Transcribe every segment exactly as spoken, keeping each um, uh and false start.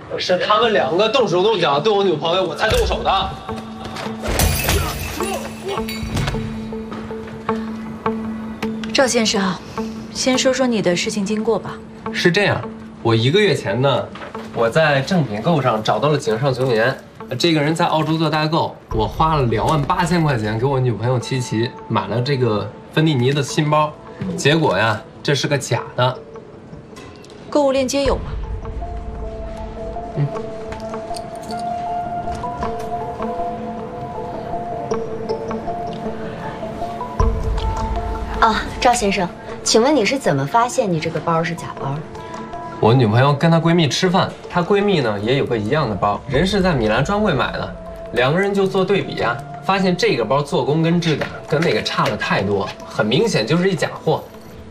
是他们两个动手动脚对我女朋友，我才动手的。 赵先生，先说说你的事情经过吧。 是这样，我一个月前呢，我在正品购上找到了井上雄彦，这个人在澳洲做代购，我花了两万八千块钱给我女朋友琪琪买了这个芬蒂尼的新包，结果呀，这是个假的。 购物链接有吗？嗯。 啊，赵先生，请问你是怎么发现你这个包是假包的？ 我女朋友跟她闺蜜吃饭，她闺蜜呢也有个一样的包，人是在米兰专柜买的，两个人就做对比啊，发现这个包做工跟质感跟那个差了太多，很明显就是一假货。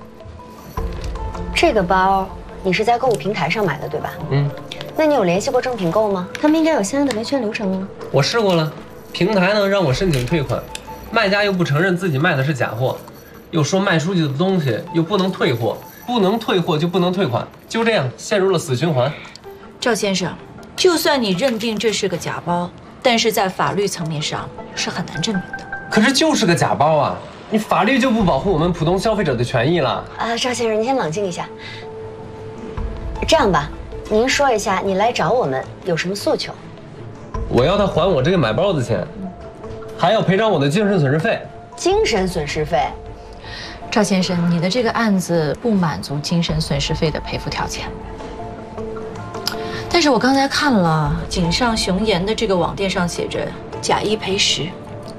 这个包你是在购物平台上买的，对吧？嗯。那你有联系过正品购吗？他们应该有相应的维权流程啊。 我试过了，平台呢让我申请退款，卖家又不承认自己卖的是假货，又说卖出去的东西又不能退货。不能退货就不能退款，就这样陷入了死循环。 赵先生，就算你认定这是个假包，但是在法律层面上是很难证明的。 可是就是个假包啊，你法律就不保护我们普通消费者的权益了？ 啊，赵先生，您先冷静一下。这样吧，您说一下你来找我们有什么诉求？ 我要他还我这个买包的钱，还要赔偿我的精神损失费。 精神损失费？ 赵先生，你的这个案子不满足精神损失费的赔付条件，但是我刚才看了井上雄彦的这个网店上写着假一赔十，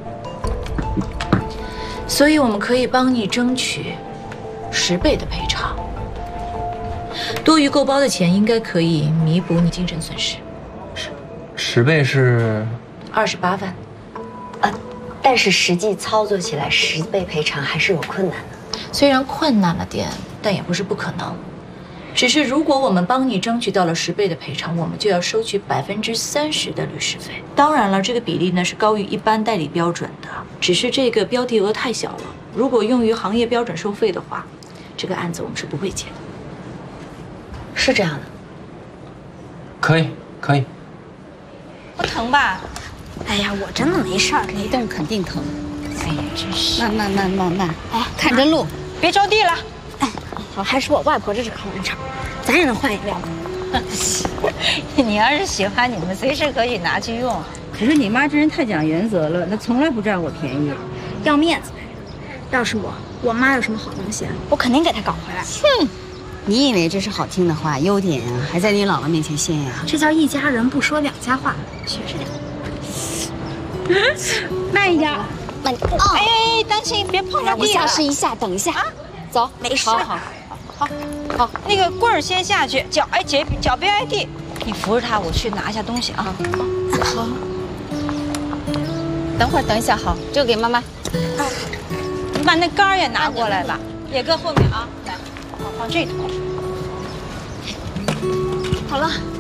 所以我们可以帮你争取十倍的赔偿，多余购包的钱应该可以弥补你精神损失。 十十倍是二十八万， 啊，但是实际操作起来十倍赔偿还是有困难的。 虽然困难了点，但也不是不可能。只是如果我们帮你争取到了十倍的赔偿，我们就要收取百分之三十的律师费。当然了，这个比例呢是高于一般代理标准的，只是这个标的额太小了。如果用于行业标准收费的话，这个案子我们是不会接的。 是这样的。 可以，可以。 不疼吧？ 哎呀，我真的没事儿，没动肯定疼。哎呀，真是慢慢慢慢慢，哎，看着路， 别着地了。 哎，好，还是我外婆这是烤完肠，咱也能换饮料。 你要是喜欢，你们随时可以拿去用。 可是你妈这人太讲原则了，她从来不占我便宜， 要面子。要是我，我妈有什么好东西，我肯定给她搞回来。 哼，你以为这是好听的话，优点呀、啊，还在你姥姥面前炫耀？ 这叫一家人不说两家话，学着点。慢一点。慢点。 哦、哎，担心别碰着地了。 我下试一下，等一下。啊，走，没事。 好好好好，那个棍儿先下去，脚哎脚脚别挨地。你扶着他，我去拿一下东西啊。 好。 等会儿，等一下，好，这个给妈妈。 你把那杆儿也拿过来吧，也搁后面啊。来，放放这头。 好了。